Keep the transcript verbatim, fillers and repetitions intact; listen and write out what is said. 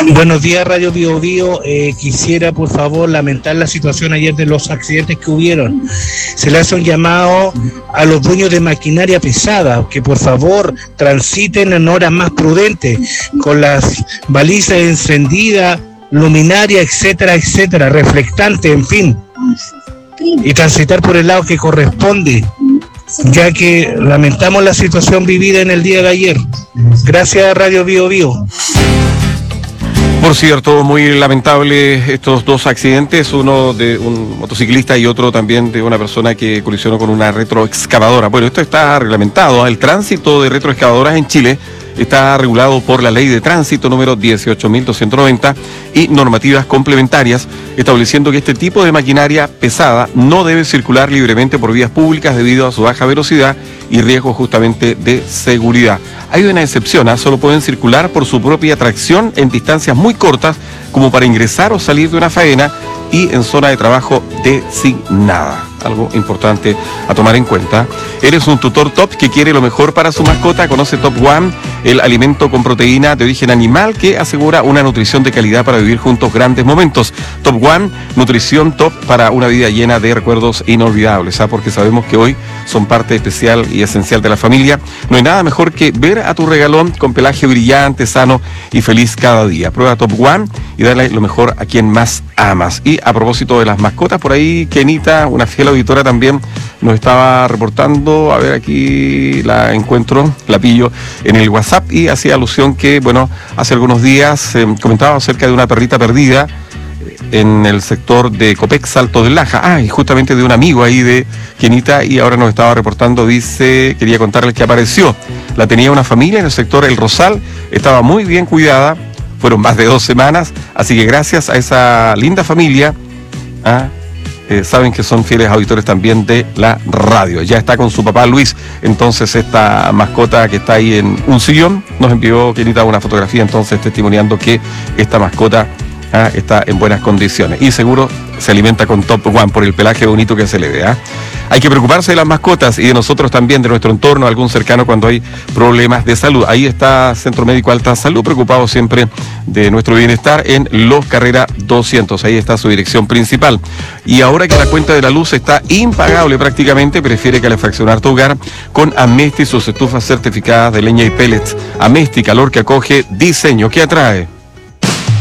Buenos días, Radio Bio Bio. Eh, quisiera, por favor, lamentar la situación ayer de los accidentes que hubieron. Se le hace un llamado a los dueños de maquinaria pesada que, por favor, transiten en horas más prudentes, con las balizas encendidas, luminaria, etcétera, etcétera, reflectante, en fin, y transitar por el lado que corresponde, ya que lamentamos la situación vivida en el día de ayer. Gracias, Radio Bio Bio. Por cierto, muy lamentable estos dos accidentes, uno de un motociclista y otro también de una persona que colisionó con una retroexcavadora. Bueno, esto está reglamentado. El tránsito de retroexcavadoras en Chile está regulado por la Ley de Tránsito número dieciocho mil doscientos noventa y normativas complementarias, estableciendo que este tipo de maquinaria pesada no debe circular libremente por vías públicas debido a su baja velocidad y riesgo justamente de seguridad. Hay una excepción, ¿eh? Solo pueden circular por su propia tracción en distancias muy cortas, como para ingresar o salir de una faena y en zona de trabajo designada. Algo importante a tomar en cuenta. ¿Eres un tutor top que quiere lo mejor para su mascota? Conoce Top One, el alimento con proteína de origen animal que asegura una nutrición de calidad para vivir juntos grandes momentos. Top One, nutrición top para una vida llena de recuerdos inolvidables, ¿ah? Porque sabemos que hoy son parte especial y esencial de la familia. No hay nada mejor que ver a tu regalón con pelaje brillante, sano y feliz cada día. Prueba Top One y dale lo mejor a quien más amas. Y a propósito de las mascotas, por ahí Kenita, una fiel auditora, también nos estaba reportando, a ver, aquí la encuentro, la pillo en el WhatsApp, y hacía alusión que, bueno, hace algunos días eh, comentaba acerca de una perrita perdida en el sector de Copec, Salto del Laja. Ah, y justamente de un amigo ahí de Kenita, y ahora nos estaba reportando, dice, quería contarles que apareció. La tenía una familia en el sector El Rosal, estaba muy bien cuidada, fueron más de dos semanas, así que gracias a esa linda familia, ¿ah? Eh, saben que son fieles auditores también de la radio. Ya está con su papá Luis, entonces esta mascota que está ahí en un sillón, nos envió Kenita una fotografía, entonces testimoniando que esta mascota ah, está en buenas condiciones y seguro se alimenta con Top One por el pelaje bonito que se le ve. ¿ah? Hay que preocuparse de las mascotas y de nosotros también, de nuestro entorno, algún cercano cuando hay problemas de salud. Ahí está Centro Médico Alta Salud, preocupado siempre de nuestro bienestar en Los Carrera doscientos. Ahí está su dirección principal. Y ahora que la cuenta de la luz está impagable prácticamente, prefiere calefaccionar tu hogar con Amesti y sus estufas certificadas de leña y pellets. Amesti, calor que acoge, diseño que atrae.